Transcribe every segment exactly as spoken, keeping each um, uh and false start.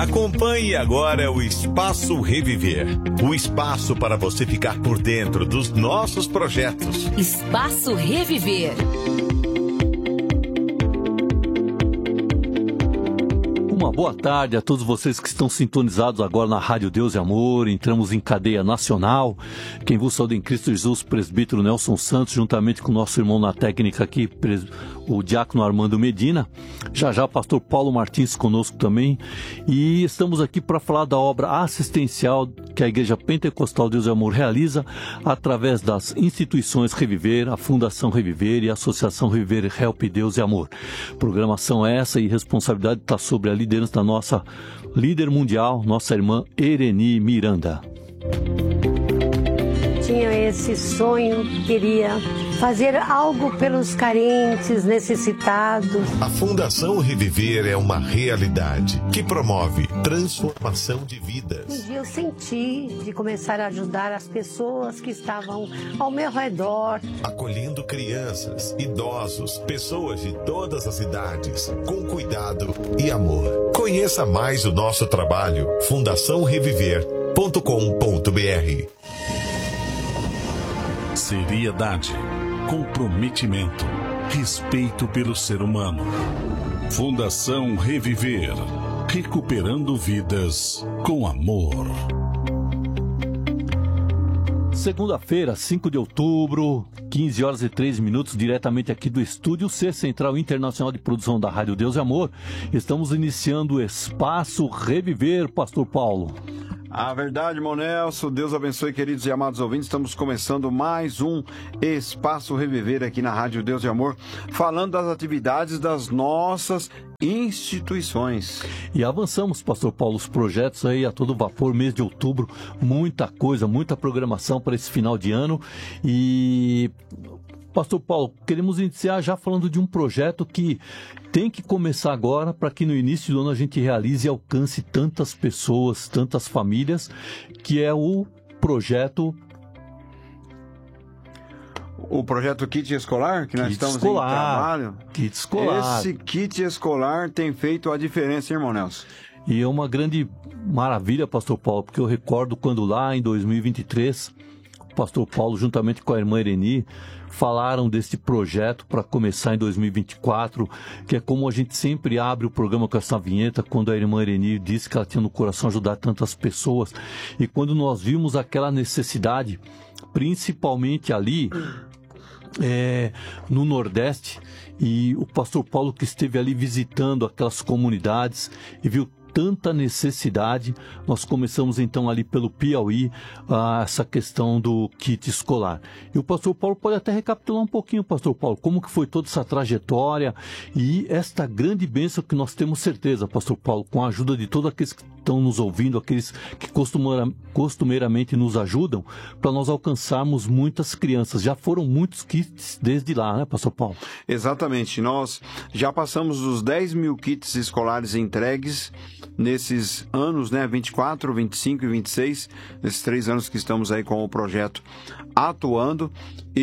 Acompanhe agora o Espaço Reviver, o espaço para você ficar por dentro dos nossos projetos. Espaço Reviver. Uma boa tarde a todos vocês que estão sintonizados agora na Rádio Deus e Amor. Entramos em cadeia nacional. Quem vos saúda em Cristo Jesus, presbítero Nelson Santos, juntamente com o nosso irmão na técnica aqui, o diácono Armando Medina. Já já, pastor Paulo Martins conosco também. E estamos aqui para falar da obra assistencial que a Igreja Pentecostal Deus e Amor realiza através das instituições Reviver, a Fundação Reviver e a Associação Reviver Help Deus e Amor. Programação essa e responsabilidade está sobre a liderança da nossa líder mundial, nossa irmã Ereni Miranda. Tinha esse sonho, queria fazer algo pelos carentes, necessitados. A Fundação Reviver é uma realidade que promove transformação de vidas. Um dia eu senti de começar a ajudar as pessoas que estavam ao meu redor. Acolhendo crianças, idosos, pessoas de todas as idades, com cuidado e amor. Conheça mais o nosso trabalho, fundação reviver ponto com ponto b r. Seriedade, comprometimento, respeito pelo ser humano. Fundação Reviver, recuperando vidas com amor. Segunda-feira, cinco de outubro, quinze horas e três minutos, diretamente aqui do estúdio C Central Internacional de Produção da Rádio Deus e Amor. Estamos iniciando o Espaço Reviver, pastor Paulo. A verdade, irmão Nelson. Deus abençoe, queridos e amados ouvintes. Estamos começando mais um Espaço Reviver aqui na Rádio Deus e Amor, falando das atividades das nossas instituições. E avançamos, pastor Paulo, os projetos aí a todo vapor, mês de outubro, muita coisa, muita programação para esse final de ano. E... pastor Paulo, queremos iniciar já falando de um projeto que tem que começar agora para que no início do ano a gente realize e alcance tantas pessoas, tantas famílias, que é o projeto... O projeto Kit Escolar, que nós Kit estamos escolar, em trabalho. Kit Escolar. Esse Kit Escolar tem feito a diferença, irmão Nelson. E é uma grande maravilha, pastor Paulo, porque eu recordo quando lá em dois mil e vinte e três... o pastor Paulo, juntamente com a irmã Ereni, falaram desse projeto para começar em dois mil e vinte e quatro, que é como a gente sempre abre o programa com essa vinheta, quando a irmã Ereni disse que ela tinha no coração ajudar tantas pessoas. E quando nós vimos aquela necessidade, principalmente ali, é, no Nordeste, e o pastor Paulo que esteve ali visitando aquelas comunidades e viu tanta necessidade, nós começamos então ali pelo Piauí uh, essa questão do kit escolar. E o pastor Paulo pode até recapitular um pouquinho, pastor Paulo, como que foi toda essa trajetória e esta grande bênção que nós temos certeza, pastor Paulo, com a ajuda de todos aqueles que estão nos ouvindo, aqueles que costumeira, costumeiramente nos ajudam, para nós alcançarmos muitas crianças. Já foram muitos kits desde lá, né, pastor Paulo? Exatamente. Nós já passamos os dez mil kits escolares entregues nesses anos, né, vinte e quatro, vinte e cinco e vinte e seis, nesses três anos que estamos aí com o projeto atuando.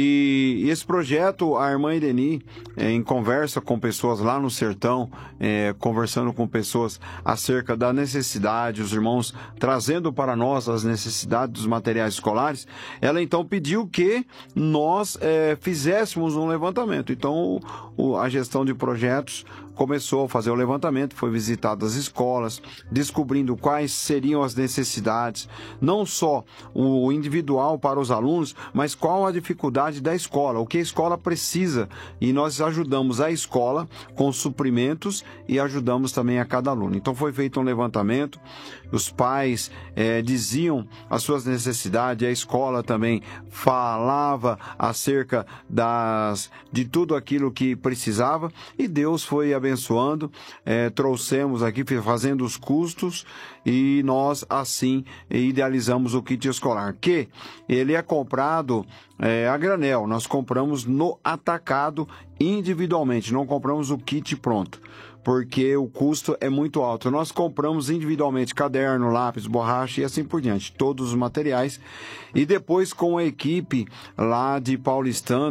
E esse projeto, a irmã Ireni, é, em conversa com pessoas lá no sertão, é, conversando com pessoas acerca da necessidade, os irmãos trazendo para nós as necessidades dos materiais escolares, ela então pediu que nós é, fizéssemos um levantamento. Então, o, a gestão de projetos começou a fazer o levantamento, foi visitado as escolas, descobrindo quais seriam as necessidades, não só o individual para os alunos, mas qual a dificuldade da escola, o que a escola precisa. E nós ajudamos a escola com suprimentos e ajudamos também a cada aluno. Então foi feito um levantamento, os pais eh, diziam as suas necessidades, a escola também falava acerca das, de tudo aquilo que precisava, e Deus foi abençoando, eh, trouxemos aqui, fazendo os custos, e nós assim idealizamos o kit escolar, que ele é comprado é, a granel. Nós compramos no atacado individualmente, não compramos o kit pronto, porque o custo é muito alto. Nós compramos individualmente caderno, lápis, borracha e assim por diante, todos os materiais, e depois com a equipe lá de Paulistana,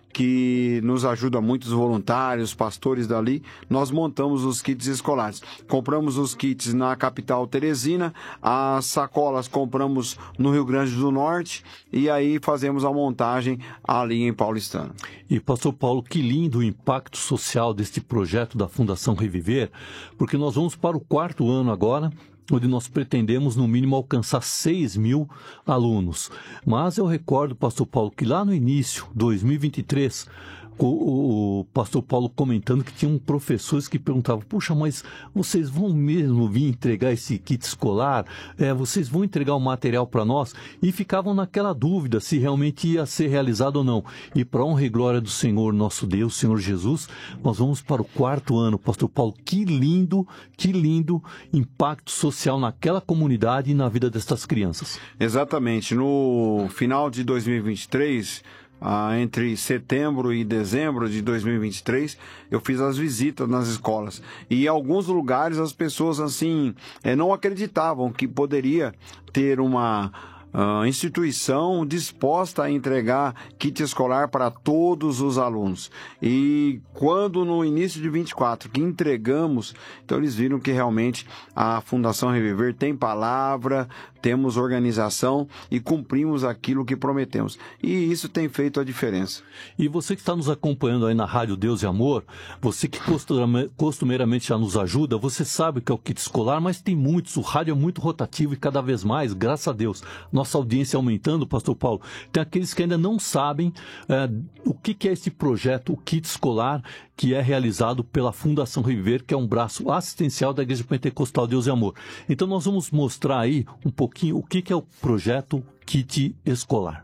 que nos ajuda muito, os voluntários, pastores dali, nós montamos os kits escolares. Compramos os kits na capital Teresina, as sacolas compramos no Rio Grande do Norte e aí fazemos a montagem ali em Paulistano. E, pastor Paulo, que lindo o impacto social deste projeto da Fundação Reviver, porque nós vamos para o quarto ano agora, onde nós pretendemos, no mínimo, alcançar seis mil alunos. Mas eu recordo, pastor Paulo, que lá no início, dois mil e vinte e três, o, o pastor Paulo comentando que tinham professores que perguntavam, puxa, mas vocês vão mesmo vir entregar esse kit escolar? É, vocês vão entregar o material para nós? E ficavam naquela dúvida se realmente ia ser realizado ou não. E para honra e glória do Senhor, nosso Deus, Senhor Jesus, nós vamos para o quarto ano, pastor Paulo. Que lindo, que lindo impacto social naquela comunidade e na vida destas crianças. Exatamente. No final de dois mil e vinte e três... Ah, entre setembro e dezembro de dois mil e vinte e três, eu fiz as visitas nas escolas. E em alguns lugares as pessoas assim é, não acreditavam que poderia ter uma uh, instituição disposta a entregar kit escolar para todos os alunos. E quando no início de vinte e quatro que entregamos, então eles viram que realmente a Fundação Reviver tem palavra, temos organização e cumprimos aquilo que prometemos. E isso tem feito a diferença. E você que está nos acompanhando aí na Rádio Deus e Amor, você que costumeiramente já nos ajuda, você sabe que é o kit escolar, mas tem muitos, o rádio é muito rotativo e cada vez mais, graças a Deus, nossa audiência aumentando, pastor Paulo. Tem aqueles que ainda não sabem é, o que, que é esse projeto, o kit escolar, que é realizado pela Fundação Reviver, que é um braço assistencial da Igreja Pentecostal Deus e Amor. Então nós vamos mostrar aí um pouquinho o que, que é o projeto Kit Escolar.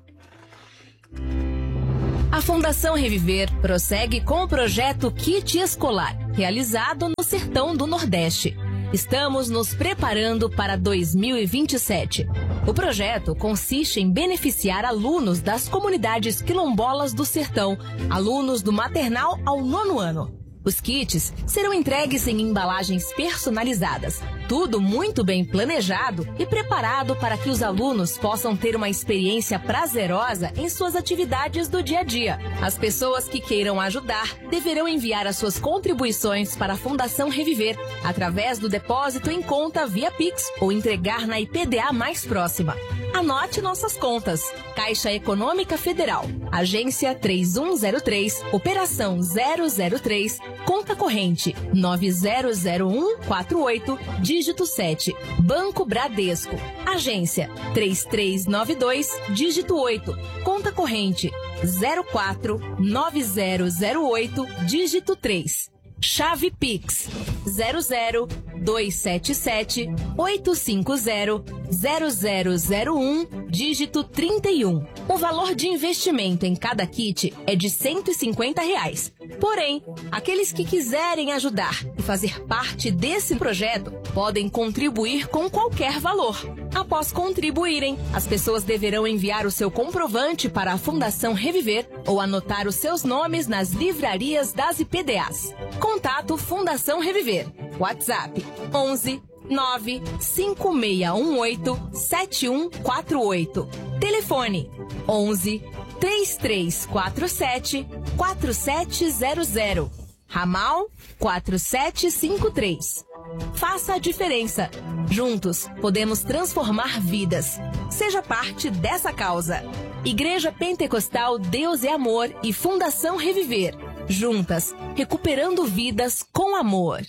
A Fundação Reviver prossegue com o projeto Kit Escolar, realizado no Sertão do Nordeste. Estamos nos preparando para dois mil e vinte e sete. O projeto consiste em beneficiar alunos das comunidades quilombolas do Sertão, alunos do maternal ao nono ano. Os kits serão entregues em embalagens personalizadas, tudo muito bem planejado e preparado para que os alunos possam ter uma experiência prazerosa em suas atividades do dia a dia. As pessoas que queiram ajudar deverão enviar as suas contribuições para a Fundação Reviver, através do depósito em conta via Pix ou entregar na I P D A mais próxima. Anote nossas contas. Caixa Econômica Federal, Agência três um zero três, Operação zero zero três, Conta Corrente nove zero zero um quatro oito, dígito sete. Banco Bradesco, Agência três três nove dois, dígito oito. Conta Corrente zero quatro nove zero zero oito, dígito três. Chave Pix zero zero dois sete sete oito cinco zero zero zero zero um, dígito trinta e um. O valor de investimento em cada kit é de cento e cinquenta reais. Porém, aqueles que quiserem ajudar e fazer parte desse projeto podem contribuir com qualquer valor. Após contribuírem, as pessoas deverão enviar o seu comprovante para a Fundação Reviver ou anotar os seus nomes nas livrarias das I P D As. Contato Fundação Reviver. WhatsApp onze nove cinco seis um oito sete um quatro oito. Telefone onze três três quatro sete quatro sete zero zero. Ramal quatro sete cinco três. Faça a diferença. Juntos podemos transformar vidas. Seja parte dessa causa. Igreja Pentecostal Deus é Amor e Fundação Reviver. Juntas, recuperando vidas com amor.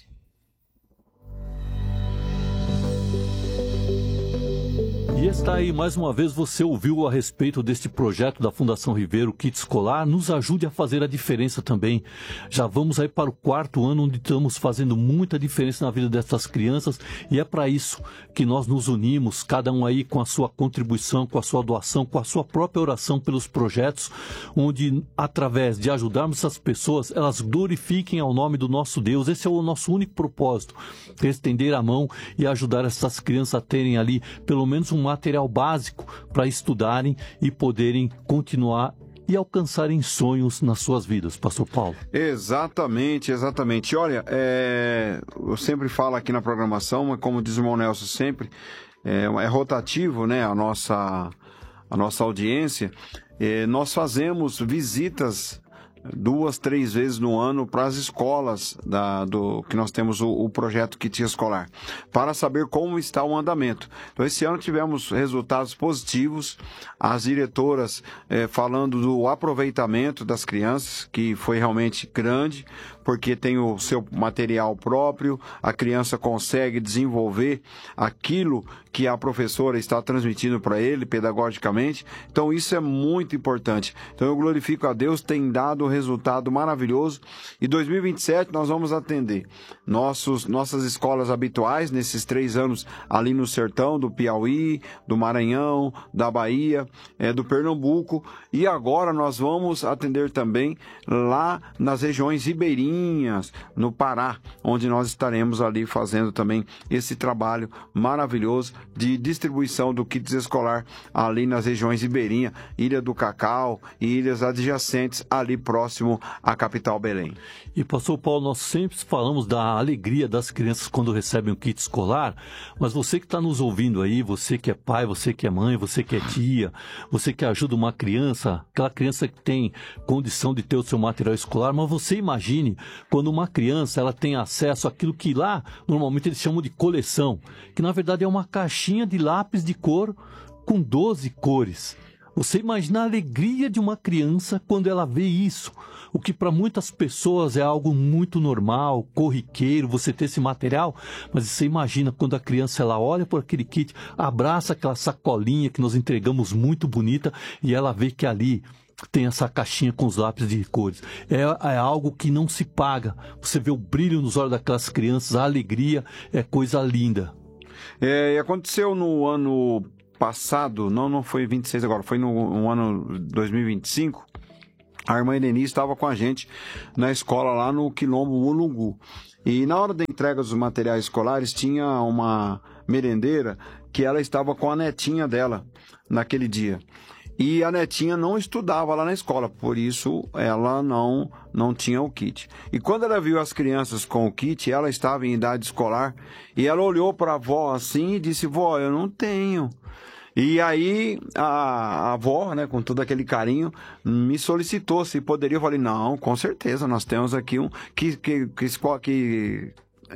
E está aí, mais uma vez, você ouviu a respeito deste projeto da Fundação Reviver, o Kit Escolar. Nos ajude a fazer a diferença também. Já vamos aí para o quarto ano, onde estamos fazendo muita diferença na vida dessas crianças. E é para isso que nós nos unimos, cada um aí com a sua contribuição, com a sua doação, com a sua própria oração pelos projetos, onde, através de ajudarmos essas pessoas, elas glorifiquem ao nome do nosso Deus. Esse é o nosso único propósito, estender a mão e ajudar essas crianças a terem ali, pelo menos, um material básico para estudarem e poderem continuar e alcançarem sonhos nas suas vidas, pastor Paulo. Exatamente, exatamente. Olha, é, eu sempre falo aqui na programação, mas como diz o irmão Nelson sempre, é, é rotativo, né, a nossa, a nossa audiência, eh, nós fazemos visitas duas, três vezes no ano para as escolas da, do, que nós temos o, o projeto Kit Escolar, para saber como está o andamento. Então, esse ano tivemos resultados positivos, as diretoras eh, falando do aproveitamento das crianças, que foi realmente grande, porque tem o seu material próprio, a criança consegue desenvolver aquilo que a professora está transmitindo para ele pedagogicamente. Então, isso é muito importante. Então, eu glorifico a Deus, tem dado resultado maravilhoso. E dois mil e vinte e sete nós vamos atender nossos, nossas escolas habituais, nesses três anos ali no sertão do Piauí, do Maranhão, da Bahia, é, do Pernambuco, e agora nós vamos atender também lá nas regiões ribeirinhas, no Pará, onde nós estaremos ali fazendo também esse trabalho maravilhoso de distribuição do kit escolar ali nas regiões ribeirinhas, Ilha do Cacau e ilhas adjacentes ali próximo à capital Belém. E pastor Paulo, nós sempre falamos da alegria das crianças quando recebem um kit escolar, mas você que está nos ouvindo aí, você que é pai, você que é mãe, você que é tia, você que ajuda uma criança, aquela criança que tem condição de ter o seu material escolar, mas você imagine quando uma criança ela tem acesso àquilo que lá normalmente eles chamam de coleção, que na verdade é uma caixinha de lápis de cor com doze cores. Você imagina a alegria de uma criança quando ela vê isso, o que para muitas pessoas é algo muito normal, corriqueiro, você ter esse material, mas você imagina quando a criança ela olha por aquele kit, abraça aquela sacolinha que nós entregamos muito bonita e ela vê que ali tem essa caixinha com os lápis de cores. É, é algo que não se paga. Você vê o brilho nos olhos daquelas crianças, a alegria é coisa linda. É, aconteceu no ano passado, não, não foi vinte e seis agora, foi no, no ano dois mil e vinte e cinco, a irmã Eleni estava com a gente na escola lá no Quilombo Mulungu. E na hora da entrega dos materiais escolares, tinha uma merendeira que ela estava com a netinha dela naquele dia. E a netinha não estudava lá na escola, por isso ela não, não tinha o kit. E quando ela viu as crianças com o kit, ela estava em idade escolar, e ela olhou para a avó assim e disse: vó, eu não tenho. E aí a, a avó, né, com todo aquele carinho, me solicitou se poderia. Eu falei: não, com certeza, nós temos aqui um... Que, que, que, que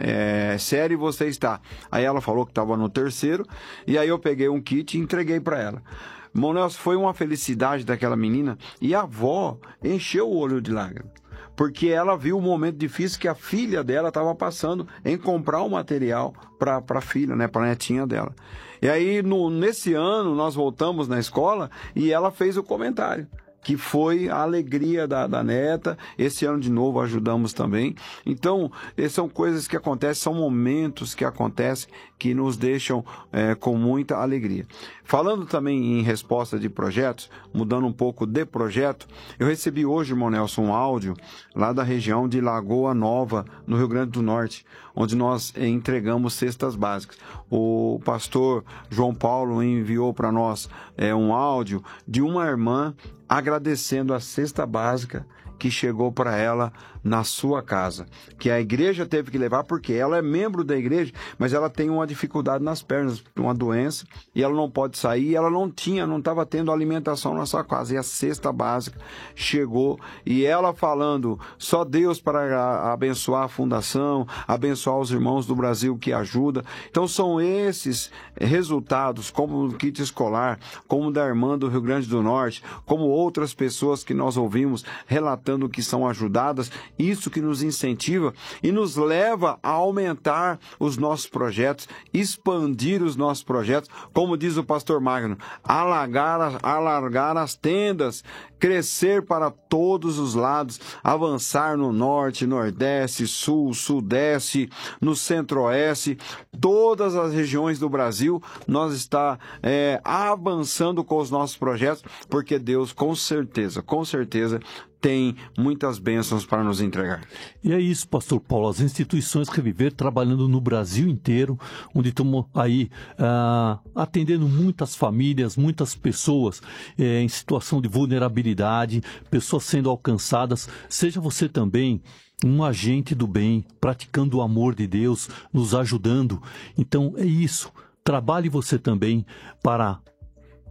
é, série você está? Aí ela falou que estava no terceiro, e aí eu peguei um kit e entreguei para ela. Irmão Nelson, foi uma felicidade daquela menina, e a avó encheu o olho de lágrimas, porque ela viu o momento difícil que a filha dela estava passando em comprar o material para a filha, né, para a netinha dela. E aí, no, nesse ano, nós voltamos na escola e ela fez o comentário, que foi a alegria da, da neta. Esse ano, de novo, ajudamos também. Então, são coisas que acontecem, são momentos que acontecem que nos deixam é, com muita alegria. Falando também em resposta de projetos, mudando um pouco de projeto, eu recebi hoje, irmão Nelson, um áudio lá da região de Lagoa Nova, no Rio Grande do Norte, onde nós entregamos cestas básicas. O pastor João Paulo enviou para nós é, um áudio de uma irmã agradecendo a cesta básica que chegou para ela na sua casa, que a igreja teve que levar, porque ela é membro da igreja, mas ela tem uma dificuldade nas pernas, uma doença, e ela não pode sair, e ela não tinha, não estava tendo alimentação na sua casa, e a cesta básica chegou, e ela falando, só Deus para abençoar a fundação, abençoar os irmãos do Brasil que ajuda. Então são esses resultados, como o kit escolar, como o da irmã do Rio Grande do Norte, como outras pessoas que nós ouvimos relatando que são ajudadas, isso que nos incentiva e nos leva a aumentar os nossos projetos, expandir os nossos projetos, como diz o pastor Magno, alargar, alargar as tendas, crescer para todos os lados, avançar no norte, nordeste, sul, sudeste, no centro-oeste, todas as regiões do Brasil, nós está é, avançando com os nossos projetos, porque Deus com certeza, com certeza, tem muitas bênçãos para nos entregar. E é isso, pastor Paulo, as instituições Reviver trabalhando no Brasil inteiro, onde estamos aí ah, atendendo muitas famílias, muitas pessoas eh, em situação de vulnerabilidade, pessoas sendo alcançadas. Seja você também um agente do bem, praticando o amor de Deus, nos ajudando. Então é isso, trabalhe você também para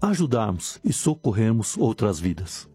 ajudarmos e socorrermos outras vidas.